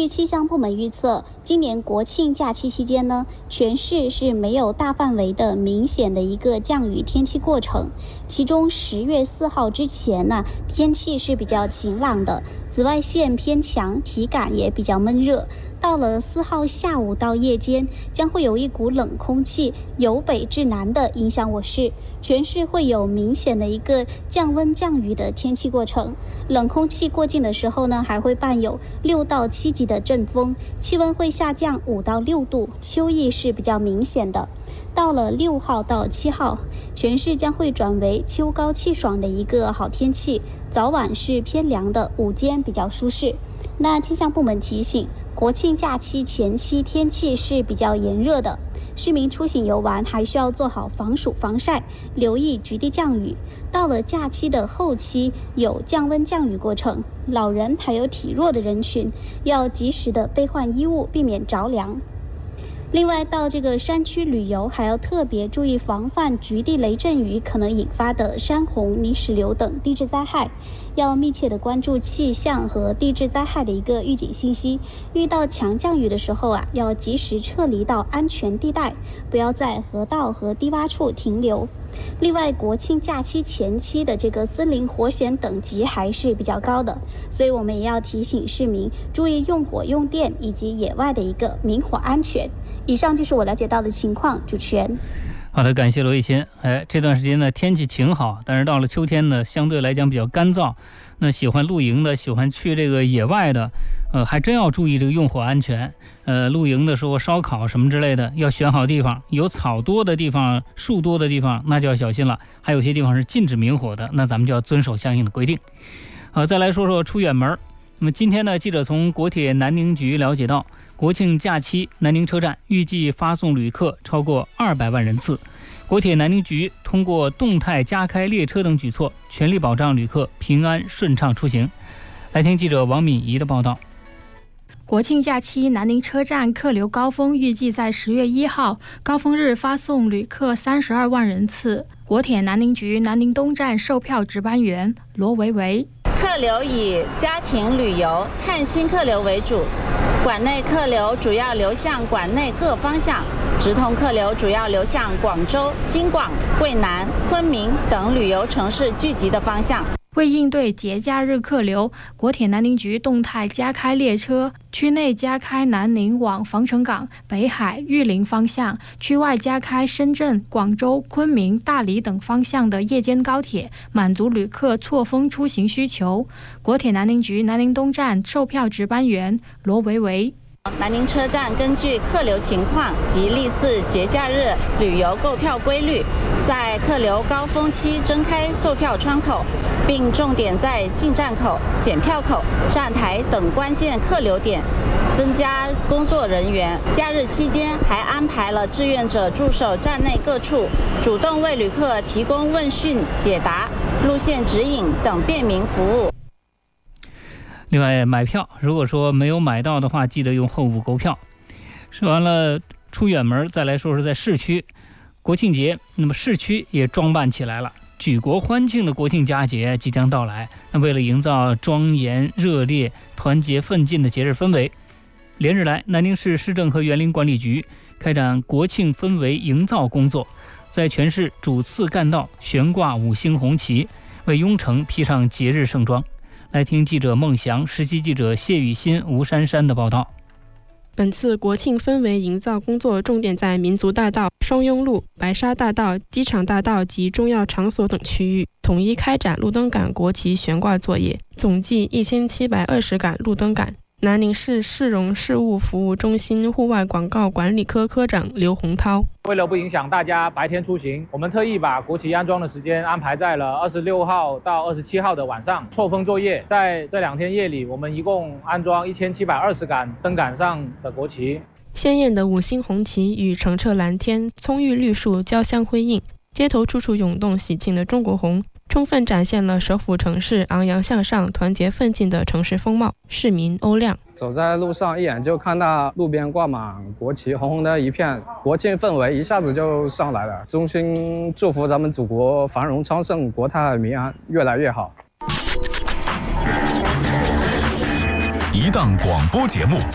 据气象部门预测，今年国庆假期期间呢，全市是没有大范围的明显的一个降雨天气过程。其中10月4号之前呢，天气是比较晴朗的，紫外线偏强，体感也比较闷热。到了4号下午到夜间，将会有一股冷空气由北至南的影响我市，全市会有明显的一个降温降雨的天气过程。冷空气过境的时候呢，还会伴有6到7级的阵风，气温会下降5到6度，秋意是比较明显的。到了6号到7号，全市将会转为秋高气爽的一个好天气，早晚是偏凉的，午间比较舒适。那气象部门提醒，国庆假期前期天气是比较炎热的，市民出行游玩还需要做好防暑防晒，留意局地降雨。到了假期的后期，有降温降雨过程，老人还有体弱的人群要及时的备换衣物，避免着凉。另外，到这个山区旅游还要特别注意防范局地雷阵雨可能引发的山洪、泥石流等地质灾害，要密切的关注气象和地质灾害的一个预警信息。遇到强降雨的时候要及时撤离到安全地带，不要在河道和低洼处停留。另外，国庆假期前期的这个森林火险等级还是比较高的，所以我们也要提醒市民注意用火用电以及野外的一个明火安全。以上就是我了解到的情况，主持人。 好的，感谢罗一仙。这段时间呢天气晴好，但是到了秋天呢，相对来讲比较干燥。那喜欢露营的，喜欢去这个野外的，还真要注意这个用火安全。露营的时候烧烤什么之类的，要选好地方，有草多的地方、树多的地方，那就要小心了。还有些地方是禁止明火的，那咱们就要遵守相应的规定。再来说说出远门。那么今天呢，记者从国铁南宁局了解到，国庆假期南宁车站预计发送旅客超过200万人次。国铁南宁局通过动态加开列车等举措，全力保障旅客平安顺畅出行。来听记者王敏仪的报道。 国庆假期南宁车站客流高峰预计在10月1号高峰日发送旅客32万人次。国铁南宁局南宁东站售票值班员罗维维： 客流以家庭旅游、探亲客流为主，馆内客流主要流向馆内各方向，直通客流主要流向广州、京广、桂南、昆明等旅游城市聚集的方向。 为应对节假日客流，国铁南宁局动态加开列车，区内加开南宁往防城港、北海、玉林方向，区外加开深圳、广州、昆明、大理等方向的夜间高铁，满足旅客错峰出行需求。国铁南宁局南宁东站售票值班员罗维维： 南宁车站根据客流情况及历次节假日旅游购票规律，在客流高峰期增开售票窗口，并重点在进站口、检票口、站台等关键客流点增加工作人员。假日期间还安排了志愿者驻守站内各处，主动为旅客提供问讯、解答、路线指引等便民服务。 另外，买票如果说没有买到的话，记得用候补购票。说完了出远门，再来说说在市区。国庆节，那么市区也装扮起来了，举国欢庆的国庆佳节即将到来。那为了营造庄严、热烈、团结奋进的节日氛围，连日来，南宁市市政和园林管理局开展国庆氛围营造工作，在全市主次干道悬挂5星红旗，为雍城披上节日盛装。来听记者孟祥、实习记者谢雨欣、吴珊珊的报道。 本次国庆氛围营造工作重点在民族大道、双雍路、白沙大道、机场大道及重要场所等区域，统一开展路灯杆国旗悬挂作业，总计1720杆路灯杆。南宁市市容事务服务中心户外广告管理科科长刘洪涛： 为了不影响大家白天出行，我们特意把国旗安装的时间安排在了26号到27号的晚上，错峰作业。在这2天夜里，我们一共安装1720杆灯杆上的国旗。 鲜艳的5星红旗与澄澈蓝天、葱郁绿树交相辉映，街头处处涌动喜庆的中国红，充分展现了首府城市昂扬向上、团结奋进的城市风貌。市民欧亮： 走在路上，一眼就看到路边挂满国旗，红红的一片，国庆氛围一下子就上来了。衷心祝福咱们祖国繁荣昌盛、国泰民安，越来越好。 一档广播节目，